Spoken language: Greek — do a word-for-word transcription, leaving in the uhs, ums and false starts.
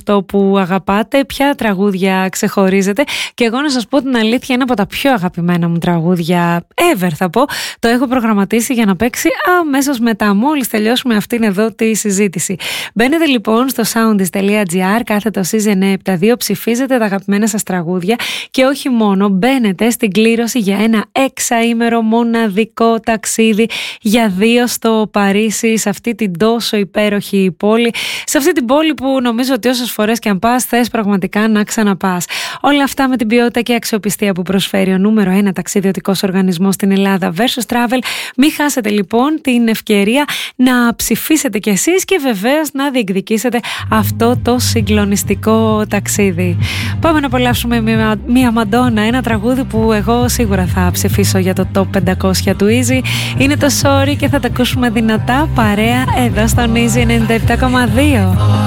αυτό που αγαπάτε, ποια τραγούδια ξεχωρίζετε. Και εγώ να σας πω την αλήθεια, είναι από τα πιο αγαπημένα μου τραγούδια ever, θα πω. Το έχω προγραμματίσει για να παίξει αμέσως μετά, μόλις τελειώσουμε αυτήν εδώ τη συζήτηση. Μπαίνετε λοιπόν στο soundis τελεία gr, κάθετο Season εννιακόσια εβδομήντα δύο, ψηφίζετε τα αγαπημένα σας τραγούδια και όχι μόνο, μπαίνετε στην κλήρωση για ένα εξαήμερο μοναδικό ταξίδι για δύο στο Παρίσι, σε αυτή την τόσο υπέροχη πόλη, σε αυτή την πόλη που νομίζω ότι όσες φορές και αν πας θες πραγματικά να ξαναπάς. Όλα αυτά με την ποιότητα και αξιοπιστία που προσφέρει ο νούμερο ένα ταξιδιωτικός οργανισμός στην Ελλάδα, Versus Travel. Μην χάσετε λοιπόν την ευκαιρία να ψηφίσετε κι εσείς και βεβαίως να διεκδικήσετε αυτό το συγκλονιστικό ταξίδι. Πάμε να απολαύσουμε μια, μια Μαντόνα, ένα τραγούδι που εγώ σίγουρα θα ψηφίσω για το Top πεντακόσια του Easy. Είναι το Sorry και θα το ακούσουμε δυνατά παρέα εδώ στον Easy ενενήντα επτά κόμμα δύο.